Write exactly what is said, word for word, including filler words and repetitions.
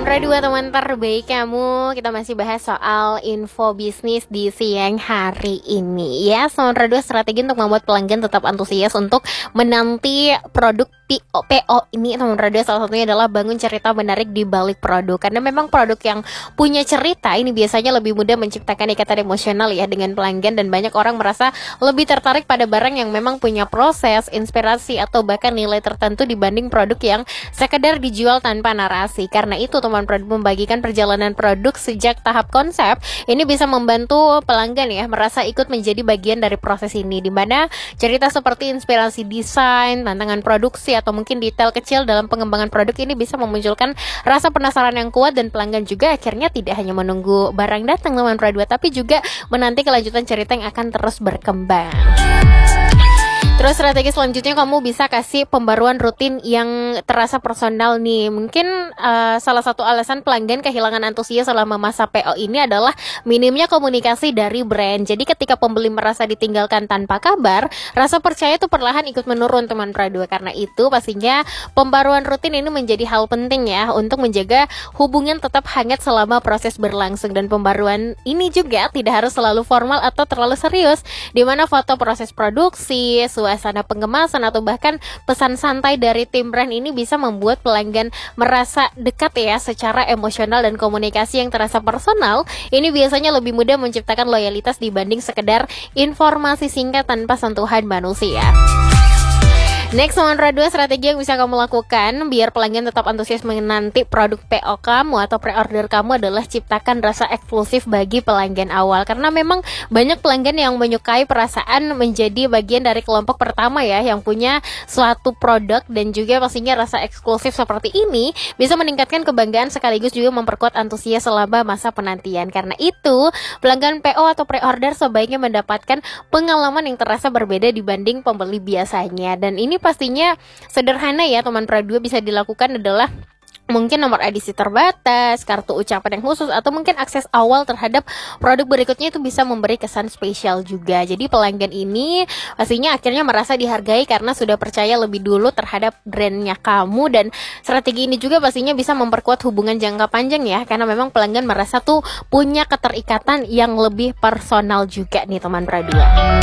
Pradua, teman terbaik kamu. Kita masih bahas soal info bisnis di siang hari ini ya. Teman Pradua, strategi untuk membuat pelanggan tetap antusias untuk menanti produk P O, P O ini, teman Pradua, salah satunya adalah bangun cerita menarik di balik produk. Karena memang produk yang punya cerita ini biasanya lebih mudah menciptakan ikatan emosional ya dengan pelanggan, dan banyak orang merasa lebih tertarik pada barang yang memang punya proses, inspirasi atau bahkan nilai tertentu dibanding produk yang sekedar dijual tanpa narasi. Karena itu teman Pradua, membagikan perjalanan produk sejak tahap konsep ini bisa membantu pelanggan ya merasa ikut menjadi bagian dari proses ini, di mana cerita seperti inspirasi desain, tantangan produksi, atau mungkin detail kecil dalam pengembangan produk ini bisa memunculkan rasa penasaran yang kuat, dan pelanggan juga akhirnya tidak hanya menunggu barang datang teman Pradua, tapi juga menanti kelanjutan cerita yang akan terus berkembang. Terus strategi selanjutnya, kamu bisa kasih pembaruan rutin yang terasa personal nih. Mungkin uh, salah satu alasan pelanggan kehilangan antusias selama masa P O ini adalah minimnya komunikasi dari brand. Jadi ketika pembeli merasa ditinggalkan tanpa kabar, rasa percaya itu perlahan ikut menurun teman Pradua. Karena itu pastinya pembaruan rutin ini menjadi hal penting ya untuk menjaga hubungan tetap hangat selama proses berlangsung. Dan pembaruan ini juga tidak harus selalu formal atau terlalu serius, di mana foto proses produksi, suasana pengemasan, atau bahkan pesan santai dari tim brand ini bisa membuat pelanggan merasa dekat ya secara emosional, dan komunikasi yang terasa personal ini biasanya lebih mudah menciptakan loyalitas dibanding sekedar informasi singkat tanpa sentuhan manusia. Next, teman Pradua, strategi yang bisa kamu lakukan biar pelanggan tetap antusias menanti produk P O kamu atau pre-order kamu adalah ciptakan rasa eksklusif bagi pelanggan awal. Karena memang banyak pelanggan yang menyukai perasaan menjadi bagian dari kelompok pertama ya, yang punya suatu produk, dan juga pastinya rasa eksklusif seperti ini bisa meningkatkan kebanggaan sekaligus juga memperkuat antusias selama masa penantian. Karena itu, pelanggan P O atau pre-order sebaiknya mendapatkan pengalaman yang terasa berbeda dibanding pembeli biasanya. Dan ini pastinya sederhana ya teman Pradua, bisa dilakukan adalah mungkin nomor edisi terbatas, kartu ucapan yang khusus, atau mungkin akses awal terhadap produk berikutnya itu bisa memberi kesan spesial juga. Jadi pelanggan ini pastinya akhirnya merasa dihargai karena sudah percaya lebih dulu terhadap brandnya kamu, dan strategi ini juga pastinya bisa memperkuat hubungan jangka panjang ya, karena memang pelanggan merasa tuh punya keterikatan yang lebih personal juga nih teman Pradua.